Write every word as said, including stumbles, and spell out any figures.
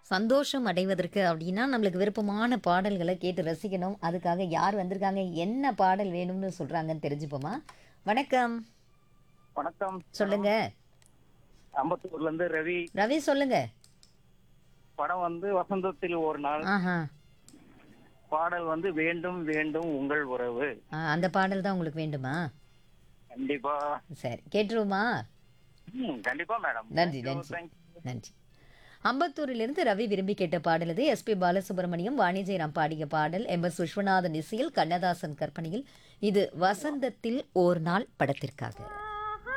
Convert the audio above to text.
சந்தோஷம் அடைவதற்கு அப்படின்னா நம்மளுக்கு விருப்பமான பாடல்களை கேட்டு ரசிக்கணும். அதுக்காக யார் வந்திருக்காங்க, என்ன பாடல் வேணும்னு சொல்றாங்கன்னு தெரிஞ்சுப்போமா? வணக்கம். வணக்கம் மேடம். சொல்லுங்க. அம்பத்தூர்ல இருந்து ரவி. ரவி சொல்லுங்க. படம் வந்து வசந்தத்தில் ஒரு நாள். ஆஹா. பாடல் வந்து வேண்டும் வேண்டும் உங்கள் உறவு. ஆ, அந்த பாடல் தான் உங்களுக்கு வேண்டுமா? கண்டிப்பா. சரி, கேட்டுருவோமா? ம், கண்டிப்பா மேடம். நன்றி Thank you, நன்றி thank you. நன்றி. அம்பத்தூரிலிருந்து ரவி விரும்பி கேட்ட பாடல் இது. எஸ்பி பாலசுப்ரமணியம், வாணி ஜெயராம் பாடிய பாடல். எம் எஸ் விஸ்வநாதன் இசையில், கண்ணதாசன் கற்பனையில். இது வசந்தத்தில் ஓர் நாள் படத்திற்காக.